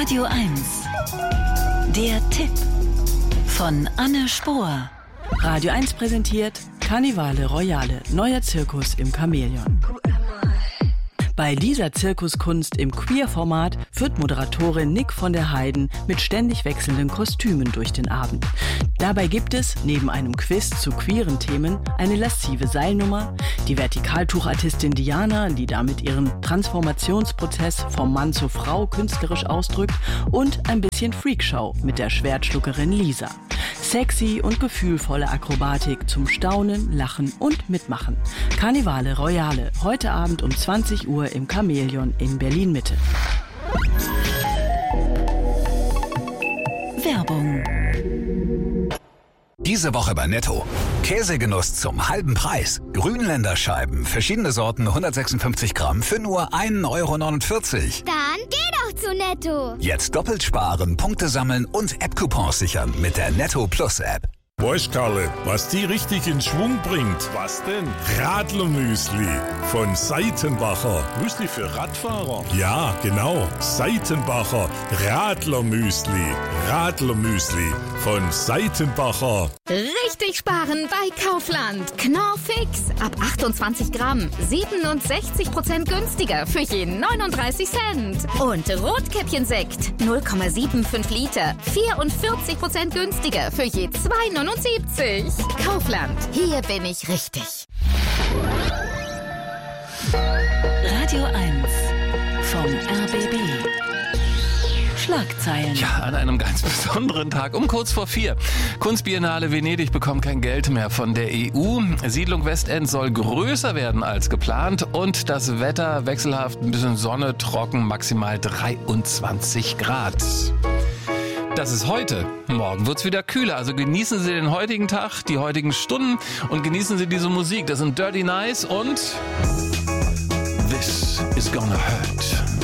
Radio 1. Der Tipp von Anne Spohr. Radio 1 präsentiert Carnivale Royale, neuer Zirkus im Chamäleon. Bei dieser Zirkuskunst im Queer-Format führt Moderatorin Nick von der Heiden mit ständig wechselnden Kostümen durch den Abend. Dabei gibt es, neben einem Quiz zu queeren Themen, eine laszive Seilnummer, die Vertikaltuchartistin Diana, die damit ihren Transformationsprozess vom Mann zur Frau künstlerisch ausdrückt, und ein bisschen Freakshow mit der Schwertschluckerin Lisa. Sexy und gefühlvolle Akrobatik zum Staunen, Lachen und Mitmachen. Carnivale Royale, heute Abend um 20 Uhr im Chamäleon in Berlin-Mitte. Werbung. Diese Woche bei Netto. Käsegenuss zum halben Preis. Grünländerscheiben, verschiedene Sorten, 156 Gramm für nur 1,49 Euro. Dann geh doch zu Netto. Jetzt doppelt sparen, Punkte sammeln und App-Coupons sichern mit der Netto Plus App. Weißt, Karle, was die richtig in Schwung bringt? Was denn? Radlermüsli von Seitenbacher. Müsli für Radfahrer? Ja, genau. Seitenbacher Radlermüsli. Radlermüsli von Seitenbacher. Richtig sparen bei Kaufland. Knorrfix. Ab 28 Gramm. 67% günstiger für je 39 Cent. Und Rotkäppchensekt. 0,75 Liter. 44% günstiger für je 2,79. Kaufland. Hier bin ich richtig. Radio 1 vom RBB. Schlagzeilen. Ja, an einem ganz besonderen Tag, um kurz vor 4. Kunstbiennale Venedig bekommt kein Geld mehr von der EU. Siedlung Westend soll größer werden als geplant. Und das Wetter wechselhaft, ein bisschen Sonne, trocken, maximal 23 Grad. Das ist heute. Morgen wird's wieder kühler. Also genießen Sie den heutigen Tag, die heutigen Stunden und genießen Sie diese Musik. Das sind Dirty Nice und This is Gonna Hurt.